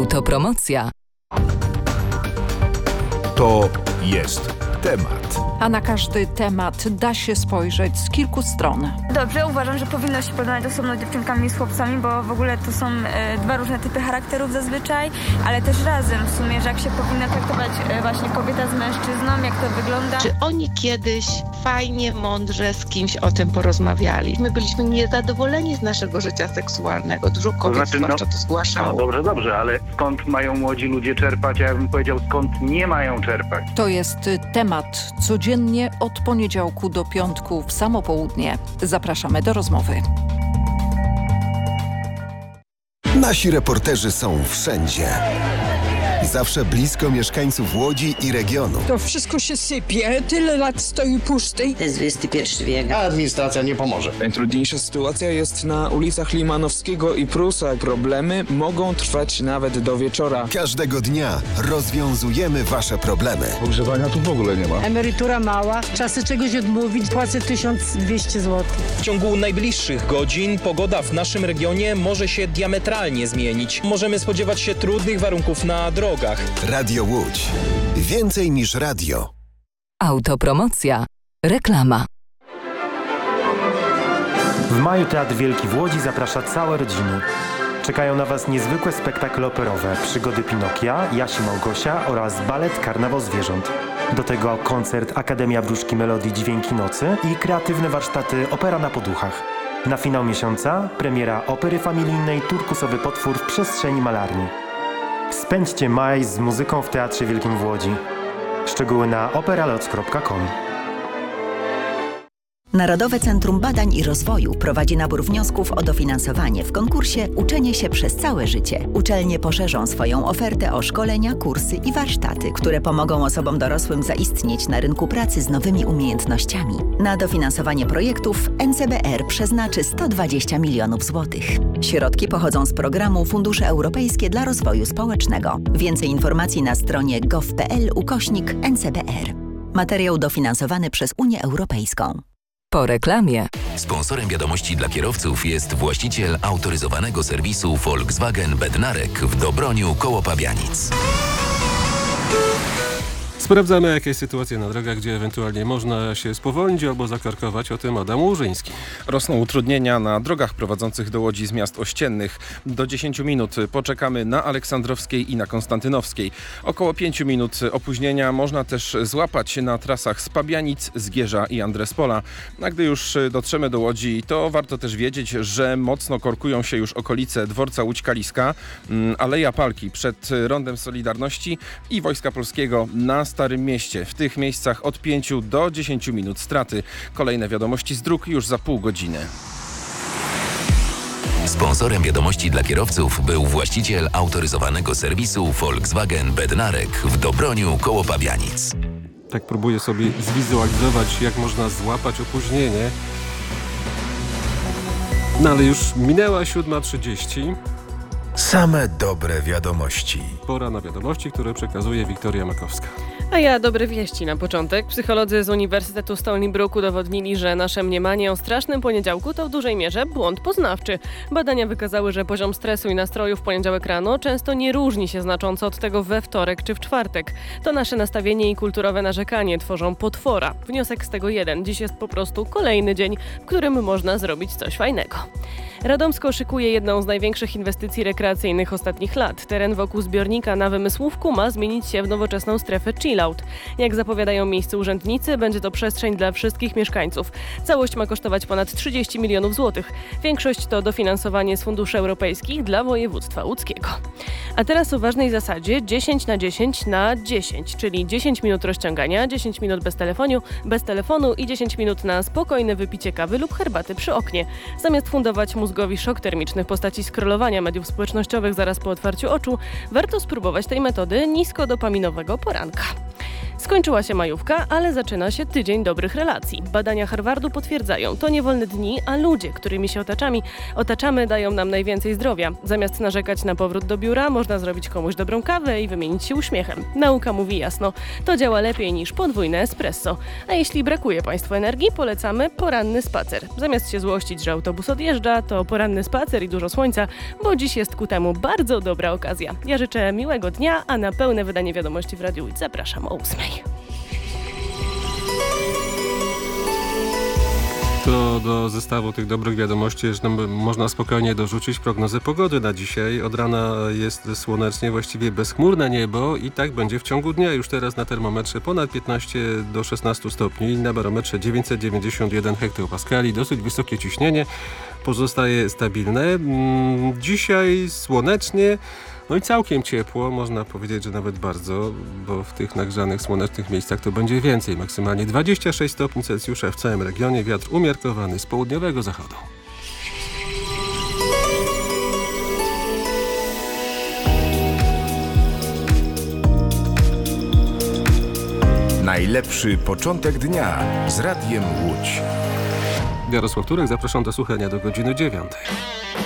Autopromocja. To jest temat. A na każdy temat da się spojrzeć z kilku stron. Dobrze, uważam, że powinno się porównać osobno dziewczynkami i z chłopcami, bo w ogóle to są dwa różne typy charakterów zazwyczaj, ale też razem w sumie, że jak się powinna traktować właśnie kobieta z mężczyzną, jak to wygląda. Czy oni kiedyś fajnie, mądrze z kimś o tym porozmawiali? My byliśmy niezadowoleni z naszego życia seksualnego. Dużo kobiet zwłaszcza to zgłaszało. Dobrze, ale skąd mają młodzi ludzie czerpać? Ja bym powiedział, skąd nie mają czerpać. To jest temat codziennie od poniedziałku do piątku w samo południe. Zapraszamy do rozmowy. Nasi reporterzy są wszędzie. Zawsze blisko mieszkańców Łodzi i regionu. To wszystko się sypie, tyle lat stoi pusty. To jest XXI wiek. A administracja nie pomoże. Najtrudniejsza sytuacja jest na ulicach Limanowskiego i Prusa. Problemy mogą trwać nawet do wieczora. Każdego dnia rozwiązujemy wasze problemy. Ogrzewania tu w ogóle nie ma. Emerytura mała, czasy czegoś odmówić, płacę 1200 zł. W ciągu najbliższych godzin pogoda w naszym regionie może się diametralnie zmienić. Możemy spodziewać się trudnych warunków na drogach. Radio Łódź. Więcej niż radio. Autopromocja. Reklama. W maju Teatr Wielki w Łodzi zaprasza całe rodziny. Czekają na Was niezwykłe spektakle operowe, przygody Pinokia, Jasi Małgosia oraz balet Karnawał Zwierząt. Do tego koncert Akademia Wróżki Melodii Dźwięki Nocy i kreatywne warsztaty Opera na Poduchach. Na finał miesiąca premiera opery familijnej Turkusowy potwór w przestrzeni malarni. Spędźcie maj z muzyką w Teatrze Wielkim w Łodzi. Szczegóły na operaloc.com. Narodowe Centrum Badań i Rozwoju prowadzi nabór wniosków o dofinansowanie w konkursie Uczenie się przez całe życie. Uczelnie poszerzą swoją ofertę o szkolenia, kursy i warsztaty, które pomogą osobom dorosłym zaistnieć na rynku pracy z nowymi umiejętnościami. Na dofinansowanie projektów NCBR przeznaczy 120 milionów złotych. Środki pochodzą z programu Fundusze Europejskie dla Rozwoju Społecznego. Więcej informacji na stronie gov.pl/NCBR. Materiał dofinansowany przez Unię Europejską. Po reklamie. Sponsorem wiadomości dla kierowców jest właściciel autoryzowanego serwisu Volkswagen Bednarek w Dobroniu koło Pabianic. Sprawdzamy, jaka jest sytuacja na drogach, gdzie ewentualnie można się spowolnić albo zakarkować. O tym Adam Łużyński. Rosną utrudnienia na drogach prowadzących do Łodzi z miast ościennych. Do 10 minut poczekamy na Aleksandrowskiej i na Konstantynowskiej. Około 5 minut opóźnienia można też złapać na trasach z Pabianic, Zgierza i Andrespola. A gdy już dotrzemy do Łodzi, to warto też wiedzieć, że mocno korkują się już okolice dworca Łódź-Kaliska, Aleja Palki przed Rondem Solidarności i Wojska Polskiego na Starym Mieście. W tych miejscach od 5 do 10 minut straty. Kolejne wiadomości z dróg już za pół godziny. Sponsorem wiadomości dla kierowców był właściciel autoryzowanego serwisu Volkswagen Bednarek w Dobroniu koło Pabianic. Tak próbuję sobie zwizualizować, jak można złapać opóźnienie. No ale już minęła 7:30. Same dobre wiadomości. Pora na wiadomości, które przekazuje Wiktoria Makowska. A ja dobre wieści na początek. Psycholodzy z Uniwersytetu Stony Brook udowodnili, że nasze mniemanie o strasznym poniedziałku to w dużej mierze błąd poznawczy. Badania wykazały, że poziom stresu i nastroju w poniedziałek rano często nie różni się znacząco od tego we wtorek czy w czwartek. To nasze nastawienie i kulturowe narzekanie tworzą potwora. Wniosek z tego jeden. Dziś jest po prostu kolejny dzień, w którym można zrobić coś fajnego. Radomsko szykuje jedną z największych inwestycji rekreacyjnych ostatnich lat. Teren wokół zbiornika na Wymysłówku ma zmienić się w nowoczesną strefę chill-out. Jak zapowiadają miejscy urzędnicy, będzie to przestrzeń dla wszystkich mieszkańców. Całość ma kosztować ponad 30 milionów złotych. Większość to dofinansowanie z funduszy europejskich dla województwa łódzkiego. A teraz o ważnej zasadzie 10/10/10, czyli 10 minut rozciągania, 10 minut bez telefonu i 10 minut na spokojne wypicie kawy lub herbaty przy oknie. Zamiast fundować mózgowi szok termiczny w postaci scrollowania mediów społecznościowych zaraz po otwarciu oczu, warto spróbować tej metody niskodopaminowego poranka. Skończyła się majówka, ale zaczyna się tydzień dobrych relacji. Badania Harvardu potwierdzają, to nie wolne dni, a ludzie, którymi się otaczamy, dają nam najwięcej zdrowia. Zamiast narzekać na powrót do biura, można zrobić komuś dobrą kawę i wymienić się uśmiechem. Nauka mówi jasno, to działa lepiej niż podwójne espresso. A jeśli brakuje Państwu energii, polecamy poranny spacer. Zamiast się złościć, że autobus odjeżdża, to poranny spacer i dużo słońca, bo dziś jest ku temu bardzo dobra okazja. Ja życzę miłego dnia, a na pełne wydanie wiadomości w Radiu Łódź zapraszam o 8:00. To do zestawu tych dobrych wiadomości że można spokojnie dorzucić prognozę pogody na dzisiaj. Od rana jest słonecznie, właściwie bezchmurne niebo i tak będzie w ciągu dnia. Już teraz na termometrze ponad 15 do 16 stopni, na barometrze 991 hektopaskali. Dosyć wysokie ciśnienie pozostaje stabilne. Dzisiaj słonecznie. No i całkiem ciepło, można powiedzieć, że nawet bardzo, bo w tych nagrzanych, słonecznych miejscach to będzie więcej. Maksymalnie 26 stopni Celsjusza w całym regionie, wiatr umiarkowany z południowego zachodu. Najlepszy początek dnia z Radiem Łódź. Jarosław Turek, zapraszam do słuchania do godziny 9.